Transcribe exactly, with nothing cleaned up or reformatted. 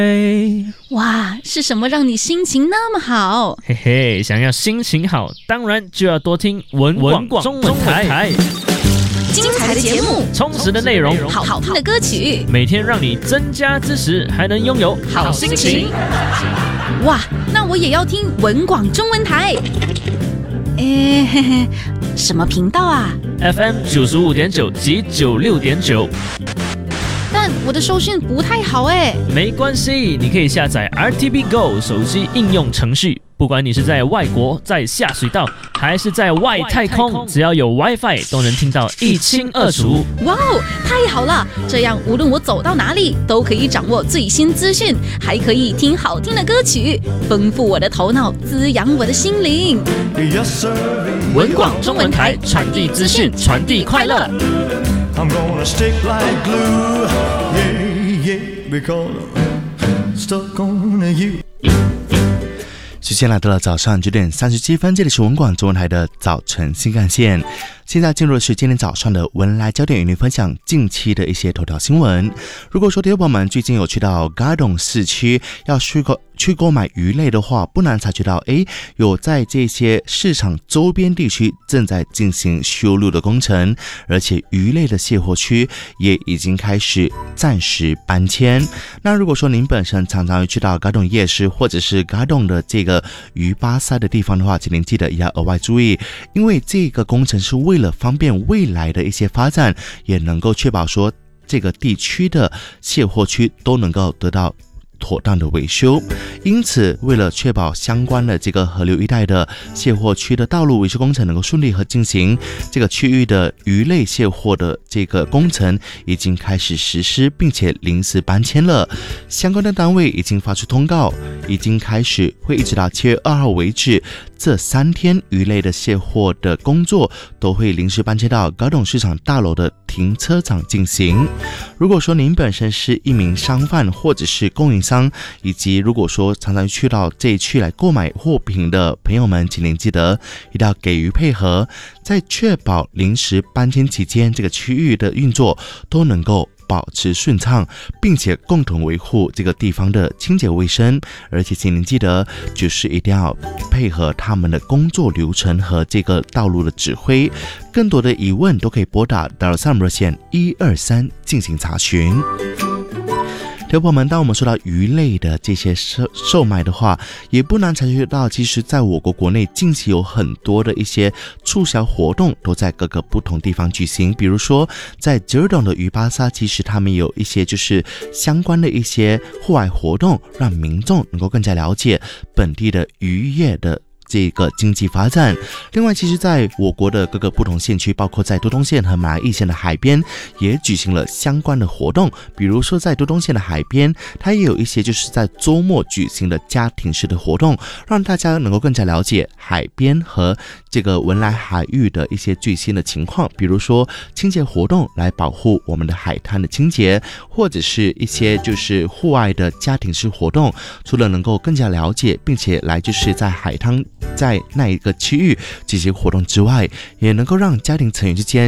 哇，是什么让你心情那么好？ 嘿嘿，想要心情好，当然就要多听文广中文台。 精彩的节目， 充实的内容， 好好听的歌曲， 每天让你增加知识，还能拥有好心情。 哇，那我也要听文广中文台。诶，嘿嘿，什么频道啊 ？F M 九十五点九及九六点九。 但我的收讯不太好哎。 没关系，你可以下载 R T B Go 手机应用程序。不管你是在外国、在下水道，还是在外太空，只要有 WiFi 都能听到一清二楚。 哇哦，太好了！这样无论我走到哪里，都可以掌握最新资讯，还可以听好听的歌曲，丰富我的头脑，滋养我的心灵。 文广中文台传递资讯，传递快乐。 I'm gonna stick like glue, yeah, yeah, because I'm stuck on you. 时间来到了早上九点三十七分，这里是文广中文台的早晨新干线。现在进入的是今天早上的文来焦点，与您分享近期的一些头条新闻。如果说听众朋友们最近有去到嘎董市区要去购去购买鱼类的话，不难察觉到，诶，有在这些市场周边地区正在进行修路的工程，而且鱼类的卸货区也已经开始暂时搬迁。那如果说您本身常常去到嘎董夜市或者是嘎董的这个鱼巴塞的地方的话，请您记得也要额外注意，因为这个工程是为了方便未来的一些发展，也能够确保说这个地区的卸货区都能够得到妥当的维修。因此为了确保相关的这个河流一带的卸货区的道路维修工程能够顺利和进行，这个区域的鱼类卸货的这个工程已经开始实施，并且临时搬迁了。相关的单位已经发出通告，已经开始会一直到七月二号为止，这三天鱼类的卸货的工作都会临时搬迁到高董市场大楼的停车场进行。如果说您本身是一名商贩或者是供应商，以及如果说常常去到这一区来购买货品的朋友们，请您记得一定要给予配合，在确保临时搬迁期间这个区域的运作都能够保持顺畅，并且共同维护这个地方的清洁卫生。而且请您记得就是一定要配合他们的工作流程和这个道路的指挥。更多的疑问都可以拨打达尔萨姆热线一二三进行查询。听众朋友们，当我们说到鱼类的这些售售卖的话，也不难察觉到，其实在我国国内近期有很多的一些促销活动都在各个不同地方举行。比如说在吉尔董的鱼巴沙，其实他们有一些就是相关的一些户外活动，让民众能够更加了解本地的渔业的这个经济发展。另外，其实在我国的各个不同县区，包括在都东县和马来义县的海边也举行了相关的活动。比如说在都东县的海边，它也有一些就是在周末举行的家庭式的活动，让大家能够更加了解海边和这个文莱海域的一些最新的情况。比如说清洁活动来保护我们的海滩的清洁，或者是一些就是户外的家庭式活动，除了能够更加了解并且来就是在海滩在那一个区域进行活动之外，也能够让家庭成员之间